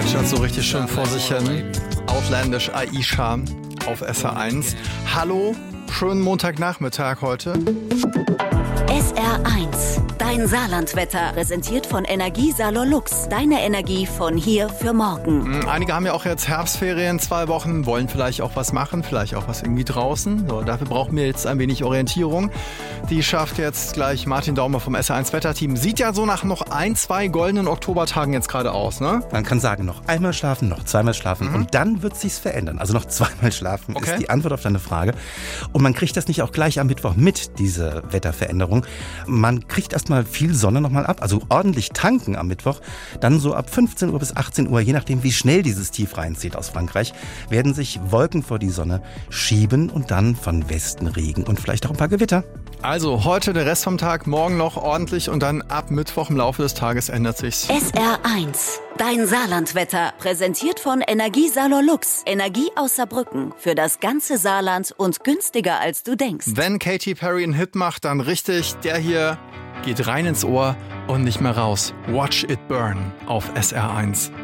plätschert so richtig schön vor sich hin. Outlandish Aisha auf SR1. Hallo, schönen Montagnachmittag heute. SR1, dein Saarlandwetter, präsentiert von Energiesalon Lux. Deine Energie von hier für morgen. Einige haben ja auch jetzt Herbstferien, 2 Wochen, wollen vielleicht auch was machen, vielleicht auch was irgendwie draußen. So, dafür brauchen wir jetzt ein wenig Orientierung. Die schafft jetzt gleich Martin Daumer vom SR1 Wetterteam. Sieht ja so nach noch 1-2 goldenen Oktobertagen jetzt gerade aus, ne? Man kann sagen, noch einmal schlafen, noch zweimal schlafen und dann wird sich's verändern. Also noch zweimal schlafen ist die Antwort auf deine Frage. Und man kriegt das nicht auch gleich am Mittwoch mit, diese Wetterveränderung. Man kriegt erstmal viel Sonne nochmal ab, also ordentlich tanken am Mittwoch. Dann so ab 15 Uhr bis 18 Uhr, je nachdem wie schnell dieses Tief reinzieht aus Frankreich, werden sich Wolken vor die Sonne schieben und dann von Westen Regen und vielleicht auch ein paar Gewitter. Also heute der Rest vom Tag, morgen noch ordentlich und dann ab Mittwoch im Laufe des Tages ändert sich's. SR1, dein Saarlandwetter, präsentiert von Energiesalon Lux. Energie aus Saarbrücken für das ganze Saarland und günstiger als du denkst. Wenn Katy Perry einen Hit macht, dann richtig, der hier geht rein ins Ohr und nicht mehr raus. Watch It Burn auf SR1.